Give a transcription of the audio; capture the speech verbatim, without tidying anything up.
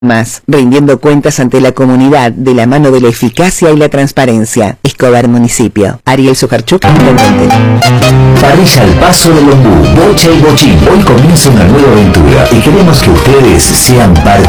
Más, rindiendo cuentas ante la comunidad de la mano de la eficacia y la transparencia. Escobar Municipio. Ariel Sujarchuk, intendente. Parrilla al paso del ombú, bocha y bochín. Hoy comienza una nueva aventura y queremos que ustedes sean parte